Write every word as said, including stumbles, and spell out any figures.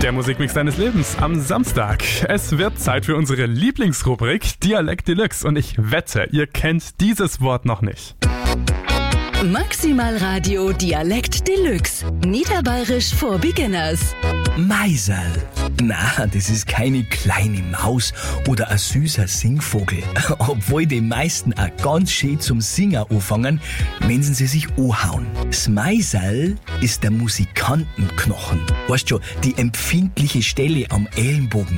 Der Musikmix deines Lebens am Samstag. Es wird Zeit für unsere Lieblingsrubrik Dialekt Deluxe und ich wette, ihr kennt dieses Wort noch nicht. Maximal Radio Dialekt Deluxe. Niederbayerisch for Beginners. Meiserl. Na, das ist keine kleine Maus oder ein süßer Singvogel. Obwohl die meisten auch ganz schön zum Singen anfangen, wenn sie sich anhauen. Das Meiserl ist der Musikantenknochen. Weißt schon, die empfindliche Stelle am Ellenbogen.